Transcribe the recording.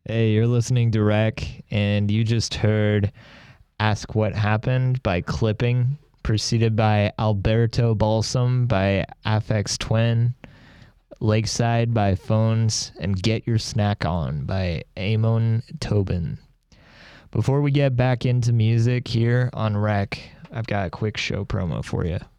Hey, you're listening to Rec, and you just heard Ask What Happened by Clipping, preceded by Alberto Balsam by Afex Twin, Lakeside by Phones, and Get Your Snack On by Amon Tobin. Before we get back into music here on Rec, I've got a quick show promo for you.